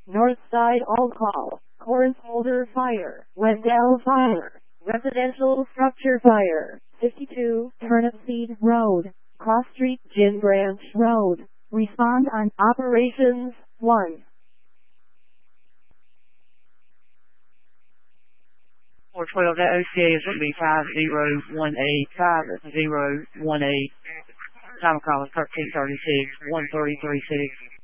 Northside All Call, Cornsmolder Fire, Wendell Fire, Residential Structure Fire, 52 Turnipseed Road, Cross Street, Gin Branch Road. Respond on Operations 1. For 12, that OCA is going to be 5018, 5018. Time of call is 1336, 1336.